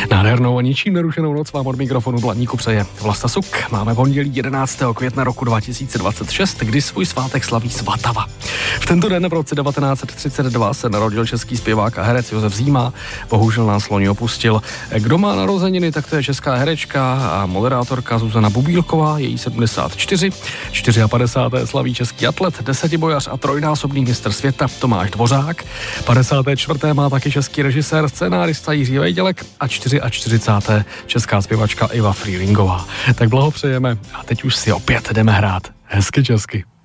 Nádhernou a ničím nerušenou noc vám od mikrofonu Blatníku přeje Vlasta Suk. Máme pondělí 11. května roku 2026, kdy svůj svátek slaví Svatava. V tento den v roce 1932 se narodil český zpěvák a herec Josef Zíma. Bohužel nás loni opustil. Kdo má narozeniny, tak to je česká herečka a moderátorka Zuzana Bubílková, její 74. 54. slaví český atlet, desetibojař a trojnásobný mistr světa Tomáš Dvořák. 54. má taky český režisér, scénárista Jiří Vejdělek a 44. česká zpěvačka Iva Frýlingová. Tak blahopřejeme a teď už si opět jdeme hrát hezky česky.